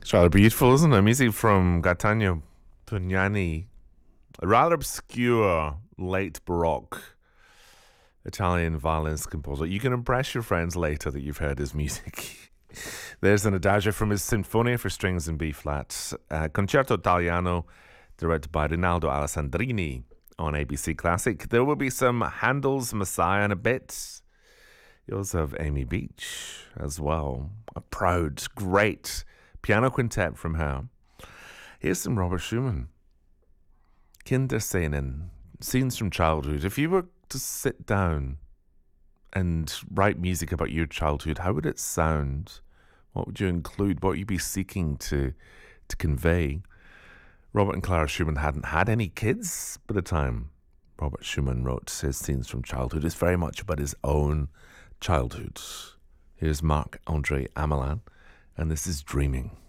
It's rather beautiful, isn't it? Music from Gaetano Pugnani, a rather obscure late Baroque Italian violinist composer. You can impress your friends later that you've heard his music. There's an adagio from his Sinfonia for strings in B flat, Concerto Italiano, directed by Rinaldo Alessandrini on ABC Classic. There will be some Handel's Messiah in a bit. You also have Amy Beach as well. A proud, great piano quintet from her. Here's some Robert Schumann. Kinderscenen, scenes from childhood. If you were to sit down and write music about your childhood, how would it sound? What would you include? What would you be seeking to convey? Robert and Clara Schumann hadn't had any kids by the time Robert Schumann wrote his scenes from childhood. It's very much about his own childhood. Here's Marc-André Amelin, and this is Dreaming.